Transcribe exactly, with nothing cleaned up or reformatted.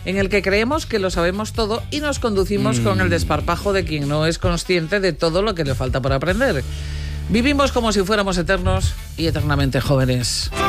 en el que creemos que lo sabemos todo y nos conducimos mm. con el desparpajo de quien no es consciente de todo lo que le falta por aprender. Vivimos como si fuéramos eternos y eternamente jóvenes.